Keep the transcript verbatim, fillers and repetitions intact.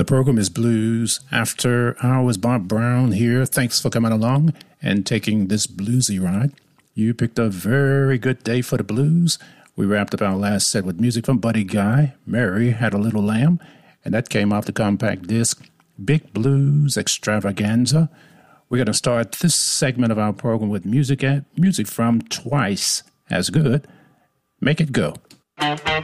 The program is Blues After Hours. Bob Brown here. Thanks for coming along and taking this bluesy ride. You picked a very good day for the blues. We wrapped up our last set with music from Buddy Guy. Mary Had a Little Lamb, and that came off the compact disc Big Blues Extravaganza. We're going to start this segment of our program with music at music from Twice as Good. Make It Go.